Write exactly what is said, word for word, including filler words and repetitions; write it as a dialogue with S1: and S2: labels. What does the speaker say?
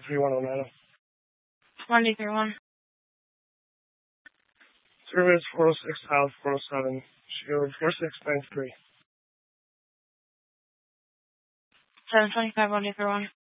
S1: three one oh nine.
S2: one D three one.
S1: Service four oh six, South four oh seven, Shield four six nine three.
S2: seven twenty-five, one D three one.